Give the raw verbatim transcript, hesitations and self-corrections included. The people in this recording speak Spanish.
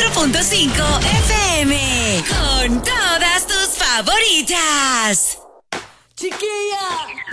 punto cinco F M. Con todas tus favoritas.